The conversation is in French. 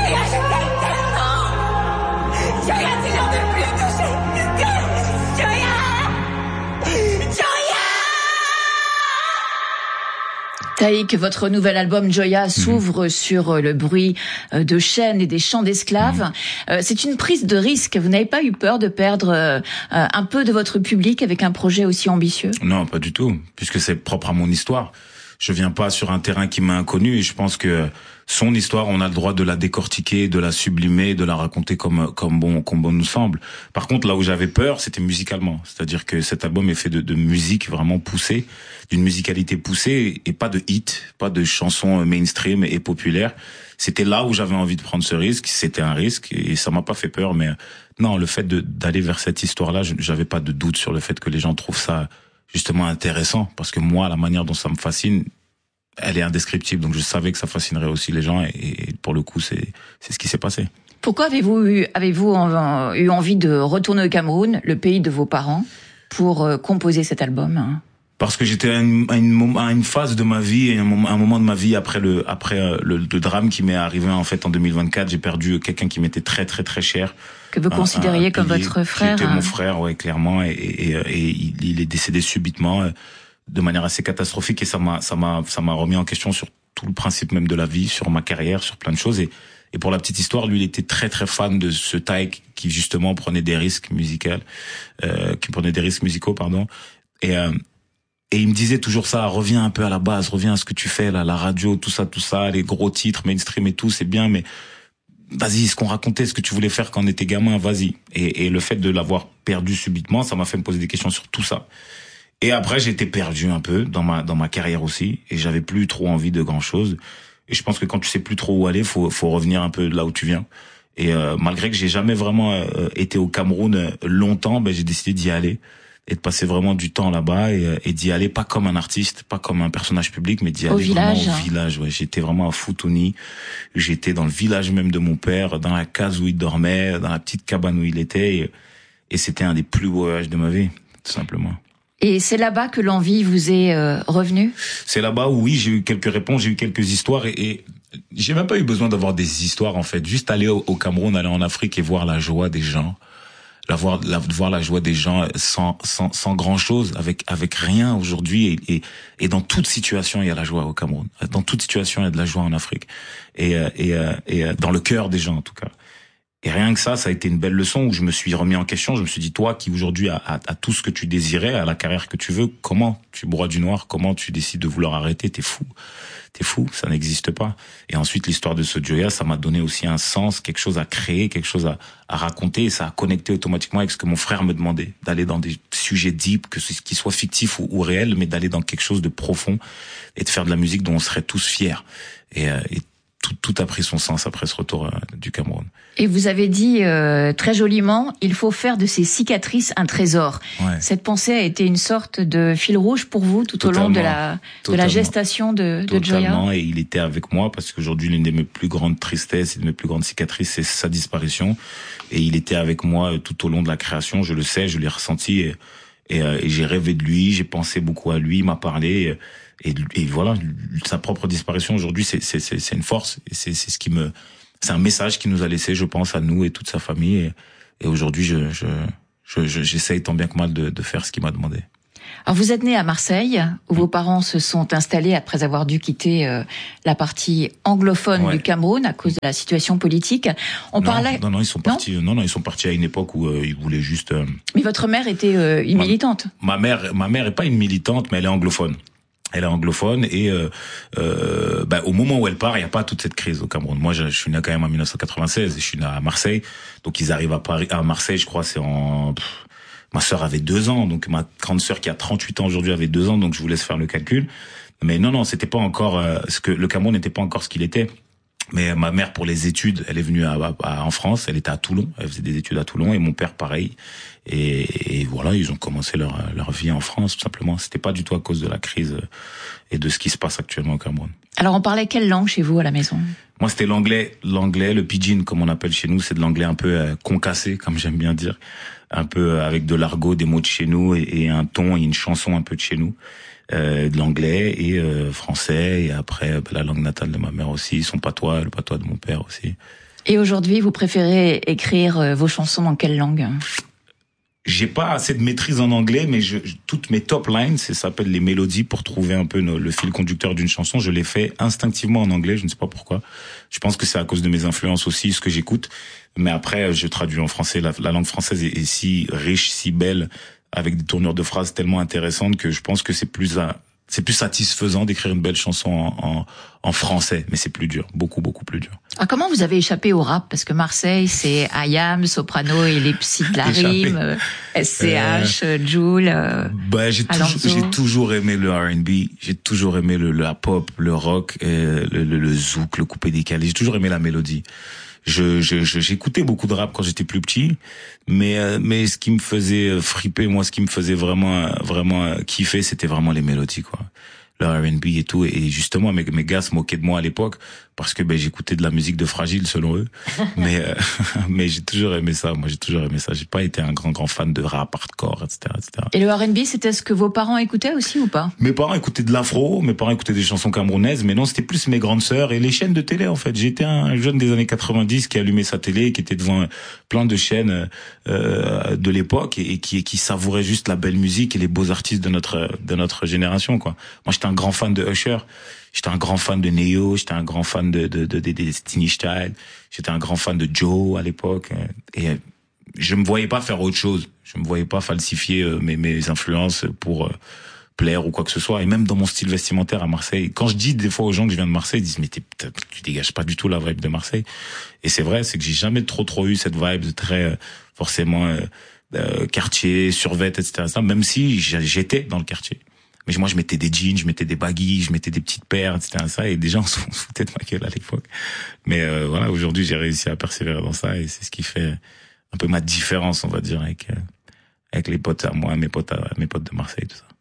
Joya, je t'aime tellement. Joya, tu n'en veux plus toucher. Joya. Joya. Taïk, votre nouvel album Joya s'ouvre sur le bruit de chaînes et des chants d'esclaves. C'est une prise de risque. Vous n'avez pas eu peur de perdre un peu de votre public avec un projet aussi ambitieux? Non, pas du tout, puisque c'est propre à mon histoire. Je viens pas sur un terrain qui m'est inconnu et je pense que son histoire, on a le droit de la décortiquer, de la sublimer, de la raconter comme bon nous semble. Par contre, là où j'avais peur, c'était musicalement. C'est-à-dire que cet album est fait de musique vraiment poussée, d'une musicalité poussée et pas de hits, pas de chansons mainstream et populaires. C'était là où j'avais envie de prendre ce risque. C'était un risque et ça m'a pas fait peur. Mais non, le fait d'aller vers cette histoire-là, j'avais pas de doute sur le fait que les gens trouvent ça justement intéressant, parce que moi, la manière dont ça me fascine, elle est indescriptible. Donc je savais que ça fascinerait aussi les gens et pour le coup, c'est ce qui s'est passé. Pourquoi avez-vous eu envie de retourner au Cameroun, le pays de vos parents, pour composer cet album? Parce que j'étais à une phase de ma vie et un moment de ma vie après le drame qui m'est arrivé en fait en 2024. J'ai perdu quelqu'un qui m'était très très très cher. Que vous considériez comme votre frère? C'était mon frère, ouais, clairement, et il est décédé subitement, de manière assez catastrophique, et ça m'a remis en question sur tout le principe même de la vie, sur ma carrière, sur plein de choses. Et pour la petite histoire, lui, il était très très fan de ce Taïk qui justement prenait des risques musicaux, pardon. Et il me disait toujours ça, reviens un peu à la base, reviens à ce que tu fais là, la radio, tout ça, les gros titres mainstream et tout, c'est bien, mais vas-y, ce qu'on racontait, ce que tu voulais faire quand on était gamin, vas-y. Et le fait de l'avoir perdu subitement, ça m'a fait me poser des questions sur tout ça. Et après, j'étais perdu un peu dans ma carrière aussi, et j'avais plus trop envie de grand chose. Et je pense que quand tu sais plus trop où aller, faut revenir un peu de là où tu viens. Et malgré que j'ai jamais vraiment été au Cameroun longtemps, j'ai décidé d'y aller et de passer vraiment du temps là-bas et d'y aller pas comme un artiste, pas comme un personnage public, mais d'y aller vraiment au village. Ouais, j'étais vraiment à Futuni. J'étais dans le village même de mon père, dans la case où il dormait, dans la petite cabane où il était, et c'était un des plus beaux voyages de ma vie, tout simplement. Et c'est là-bas que l'envie vous est revenue? C'est là-bas où oui, j'ai eu quelques réponses, j'ai eu quelques histoires et j'ai même pas eu besoin d'avoir des histoires en fait. Juste aller au Cameroun, aller en Afrique et voir la joie des gens. Voir la joie des gens sans grand chose, avec rien aujourd'hui, et dans toute situation il y a la joie au Cameroun. Dans toute situation il y a de la joie en Afrique, et dans le cœur des gens en tout cas. Et rien que ça a été une belle leçon où je me suis remis en question. Je me suis dit, toi qui aujourd'hui a tout ce que tu désirais, à la carrière que tu veux, comment tu broies du noir, comment tu décides de vouloir arrêter? T'es fou, ça n'existe pas. Et ensuite, l'histoire de ce Joya, ça m'a donné aussi un sens, quelque chose à créer, quelque chose à raconter, et ça a connecté automatiquement avec ce que mon frère me demandait, d'aller dans des sujets deep, que ce qui soit fictif ou réel, mais d'aller dans quelque chose de profond et de faire de la musique dont on serait tous fiers. Et tout a pris son sens après ce retour du Cameroun. Et vous avez dit très joliment, il faut faire de ces cicatrices un trésor. Ouais. Cette pensée a été une sorte de fil rouge pour vous tout au long de la gestation de Joya. Totalement, et il était avec moi parce qu'aujourd'hui l'une de mes plus grandes tristesses et de mes plus grandes cicatrices, c'est sa disparition. Et il était avec moi tout au long de la création, je le sais, je l'ai ressenti, et j'ai rêvé de lui, j'ai pensé beaucoup à lui, il m'a parlé. Et voilà, sa propre disparition aujourd'hui, c'est une force. Et c'est un message qu'il nous a laissé, je pense, à nous et toute sa famille. Et aujourd'hui, j'essaye tant bien que mal de faire ce qu'il m'a demandé. Alors vous êtes né à Marseille, où vos parents se sont installés après avoir dû quitter la partie anglophone du Cameroun à cause de la situation politique. Non, ils sont partis. Non, ils sont partis à une époque où ils voulaient juste. Mais votre mère était une militante. Ma mère est pas une militante, mais elle est anglophone. Elle est anglophone et au moment où elle part, il y a pas toute cette crise au Cameroun. Moi, je suis né quand même en 1996 et je suis né à Marseille. Donc ils arrivent à Marseille, je crois, ma sœur avait 2 ans, donc ma grande sœur qui a 38 ans aujourd'hui avait 2 ans, donc je vous laisse faire le calcul. Mais non, c'était pas encore le Cameroun n'était pas encore ce qu'il était. Mais ma mère, pour les études, elle est venue en France, elle était à Toulon, elle faisait des études à Toulon, et mon père pareil. Et voilà, ils ont commencé leur vie en France, tout simplement. C'était pas du tout à cause de la crise et de ce qui se passe actuellement au Cameroun. Alors on parlait quelle langue chez vous à la maison? Moi, c'était l'anglais, le pidgin, comme on appelle chez nous, c'est de l'anglais un peu concassé, comme j'aime bien dire, un peu avec de l'argot, des mots de chez nous et un ton et une chanson un peu de chez nous. De l'anglais et français, et après la langue natale de ma mère aussi, son patois, le patois de mon père aussi. Et aujourd'hui, vous préférez écrire vos chansons dans quelle langue? J'ai pas assez de maîtrise en anglais, mais toutes mes top lines, ça s'appelle les mélodies, pour trouver un peu le fil conducteur d'une chanson, je les fais instinctivement en anglais, je ne sais pas pourquoi. Je pense que c'est à cause de mes influences aussi, ce que j'écoute. Mais après, je traduis en français. La langue française est si riche, si belle, avec des tournures de phrases tellement intéressantes que je pense que c'est plus satisfaisant d'écrire une belle chanson en français, mais c'est plus dur, beaucoup plus dur. Ah, comment vous avez échappé au rap? Parce que Marseille, c'est IAM, Soprano et les Psy de la Rime, SCH, Jul, j'ai toujours aimé le R&B, j'ai toujours aimé le hip-hop, le rock, le zouk, le coupé décalé, j'ai toujours aimé la mélodie. J'écoutais beaucoup de rap quand j'étais plus petit, mais ce qui me faisait friper, moi, ce qui me faisait vraiment kiffer, c'était vraiment les mélodies, quoi. Le R&B et tout, et justement mes gars se moquaient de moi à l'époque parce que j'écoutais de la musique de Fragile selon eux, mais j'ai toujours aimé ça. Moi, j'ai toujours aimé ça. J'ai pas été un grand fan de rap hardcore, etc. Et le R&B, c'était ce que vos parents écoutaient aussi ou pas? Mes parents écoutaient de l'afro, mes parents écoutaient des chansons camerounaises, mais non, c'était plus mes grandes sœurs et les chaînes de télé, en fait. J'étais un jeune des années 90 qui allumait sa télé, qui était devant plein de chaînes de l'époque et qui savourait juste la belle musique et les beaux artistes de notre génération, quoi. Moi, j'étais un grand fan de Usher. J'étais un grand fan de Neo, j'étais un grand fan de Destiny Child, j'étais un grand fan de Joe à l'époque, et je me voyais pas faire autre chose. Je me voyais pas falsifier mes influences pour plaire ou quoi que ce soit. Et même dans mon style vestimentaire à Marseille, quand je dis des fois aux gens que je viens de Marseille, ils disent mais tu dégages pas du tout la vibe de Marseille. Et c'est vrai, c'est que j'ai jamais trop eu cette vibe de très forcément quartier, survêt, etc. Même si j'étais dans le quartier. Mais moi, je mettais des jeans, je mettais des baggies, je mettais des petites paires, etc. Et des gens se foutaient de ma gueule à l'époque. Mais voilà, aujourd'hui, j'ai réussi à persévérer dans ça, et c'est ce qui fait un peu ma différence, on va dire, avec les potes à moi, mes potes de Marseille, tout ça.